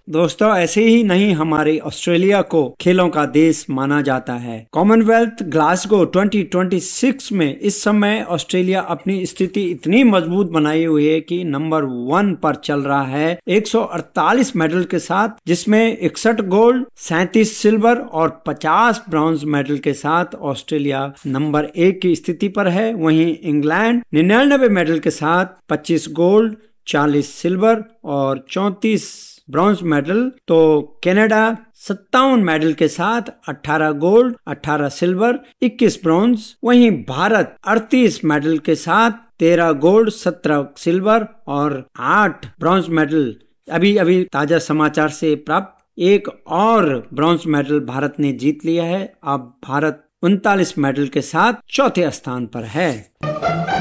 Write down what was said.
दोस्तों, ऐसे ही नहीं हमारे ऑस्ट्रेलिया को खेलों का देश माना जाता है। कॉमनवेल्थ ग्लासगो 2026 में इस समय ऑस्ट्रेलिया अपनी स्थिति इतनी मजबूत बनाई हुई है कि नंबर 1 पर चल रहा है 148 मेडल के साथ, जिसमें 61 गोल्ड, 37 सिल्वर और 50 ब्रॉन्ज मेडल के साथ ऑस्ट्रेलिया नंबर 1 की स्थिति पर है। वहीं इंग्लैंड 99 मेडल के साथ 25 गोल्ड, 40 सिल्वर और 34 ब्रॉन्ज मेडल। तो कनाडा 57 मेडल के साथ 18 गोल्ड, 18 सिल्वर, 21 ब्रॉन्ज। वहीं भारत 38 मेडल के साथ 13 गोल्ड, 17 सिल्वर और 8 ब्रॉन्ज मेडल अभी ताजा समाचार से प्राप्त। एक और ब्रॉन्ज मेडल भारत ने जीत लिया है। अब भारत 39 मेडल के साथ चौथे स्थान पर है।